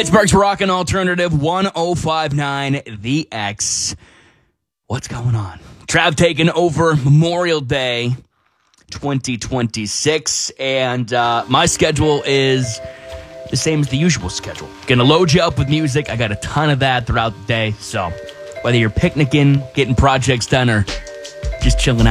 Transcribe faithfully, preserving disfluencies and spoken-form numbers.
Pittsburgh's Rockin' Alternative one oh five nine The X. What's going on? Trav taking over Memorial Day twenty twenty-six, and uh, my schedule is the same as the usual schedule. Gonna load you up with music. I got a ton of that throughout the day, so whether you're picnicking, getting projects done, or just chilling out,